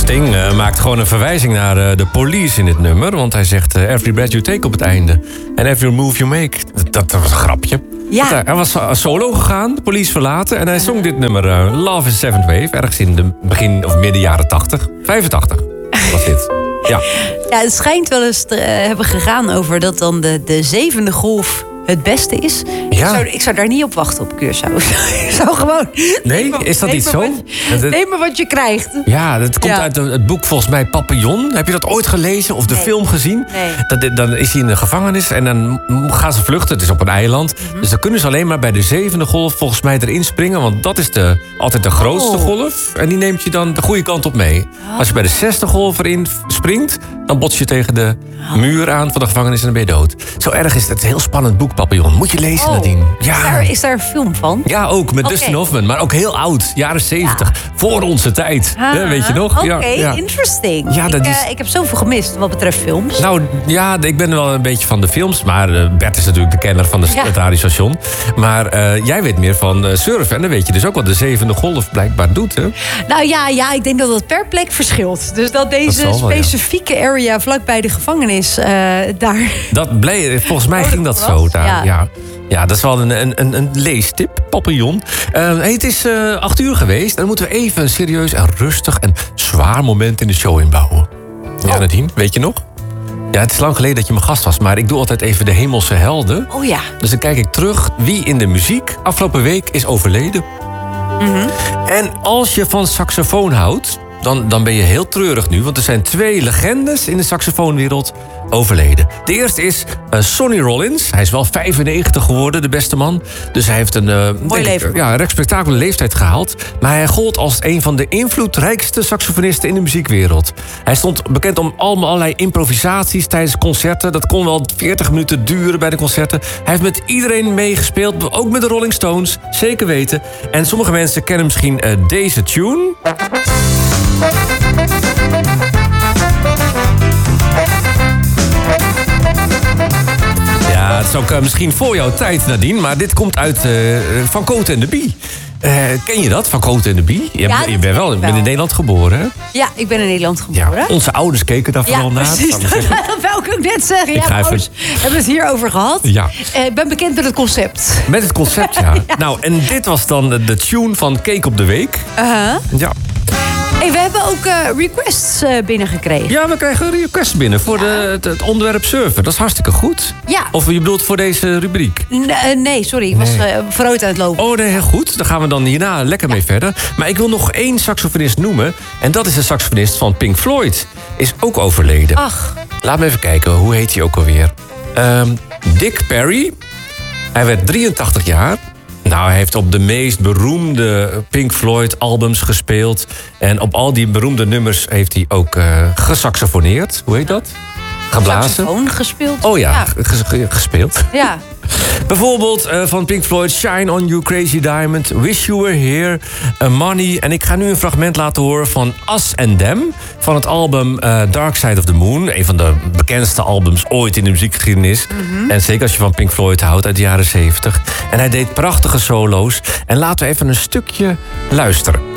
Sting maakt gewoon een verwijzing naar de Police in dit nummer. Want hij zegt every breath you take op het einde. En every move you make. Dat was een grapje. Ja. Hij was solo gegaan, de Police verlaten. En hij zong dit nummer Love is Seventh Wave. Ergens in de begin of midden jaren 80. 85 was dit. Ja. Ja, het schijnt wel eens te hebben gegaan over dat dan de zevende golf het beste is. Ja. Ik zou daar niet op wachten op Curaçao. Ik zou gewoon... Nee, is dat niet zo? Neem maar wat je krijgt. Ja, dat komt uit het boek volgens mij Papillon. Heb je dat ooit gelezen of de film gezien? Nee. Dan is hij in de gevangenis en dan gaan ze vluchten. Het is op een eiland. Dus dan kunnen ze alleen maar bij de zevende golf volgens mij erin springen. Want dat is altijd de grootste golf. En die neemt je dan de goede kant op mee. Als je bij de zesde golf erin springt, dan bots je tegen de muur aan van de gevangenis en dan ben je dood. Zo erg is het. Het is een heel spannend boek, Papillon. Moet je lezen, Nadine. Ja. Is daar een film van? Ja, ook met Dustin Hoffman. Maar ook heel oud, jaren 70. Voor onze tijd. Weet je nog? Oké, interesting. Ja, Ik heb zoveel gemist wat betreft films. Nou ja, ik ben wel een beetje van de films. Maar Bert is natuurlijk de kenner van het radiostation. Maar jij weet meer van surfen. En dan weet je dus ook wat de zevende golf blijkbaar doet, hè? Nou ja, ik denk dat het per plek verschilt. Dus dat deze specifieke area vlakbij de gevangenis daar... Volgens mij ging dat zo daar. Ja, dat is wel een leestip, Papillon. Het is 8 uur geweest. En dan moeten we even een serieus en rustig en zwaar moment in de show inbouwen. Ja, Nadine, weet je nog? Ja, het is lang geleden dat je mijn gast was, maar ik doe altijd even de hemelse helden. Oh ja. Dus dan kijk ik terug wie in de muziek afgelopen week is overleden. Mm-hmm. En als je van saxofoon houdt, dan ben je heel treurig nu. Want er zijn 2 legendes in de saxofoonwereld overleden. De eerste is Sonny Rollins. Hij is wel 95 geworden, de beste man. Dus hij heeft een respectabele leeftijd gehaald. Maar hij gold als een van de invloedrijkste saxofonisten in de muziekwereld. Hij stond bekend om allerlei improvisaties tijdens concerten. Dat kon wel 40 minuten duren bij de concerten. Hij heeft met iedereen meegespeeld, ook met de Rolling Stones. Zeker weten. En sommige mensen kennen misschien deze tune. Ja, het is ook misschien voor jouw tijd, Nadine. Maar dit komt uit Van Cote en de Bie. Ken je dat, Van Cote en de Bie? Je bent wel in Nederland geboren, hè? Ja, ik ben in Nederland geboren. Ja, onze ouders keken daar vooral naar. Precies, dat wou ik ook net zeggen. Hebben we het hierover gehad? Ja. Ik ben bekend met het concept. Met het concept, ja. Nou, en dit was dan de tune van Cake op de Week. Ja. Hey, we hebben ook requests binnengekregen. Ja, we krijgen requests binnen voor het onderwerp surfen. Dat is hartstikke goed. Ja. Of je bedoelt voor deze rubriek? Nee, sorry. Ik was vooruit aan het lopen. Oh, nee, heel goed. Daar gaan we dan hierna lekker mee verder. Maar ik wil nog 1 saxofonist noemen. En dat is de saxofonist van Pink Floyd. Is ook overleden. Ach. Laat me even kijken. Hoe heet hij ook alweer? Dick Perry. Hij werd 83 jaar. Nou, hij heeft op de meest beroemde Pink Floyd albums gespeeld. En op al die beroemde nummers heeft hij ook gesaxofoneerd. Hoe heet dat? Geblazen. Saxofoon gespeeld. Oh ja, gespeeld. Ja. Bijvoorbeeld van Pink Floyd, Shine on You Crazy Diamond, Wish You Were Here, Money. En ik ga nu een fragment laten horen van Us and Them, van het album Dark Side of the Moon. Een van de bekendste albums ooit in de muziekgeschiedenis. Mm-hmm. En zeker als je van Pink Floyd houdt, uit de jaren 70. En hij deed prachtige solo's. En laten we even een stukje luisteren.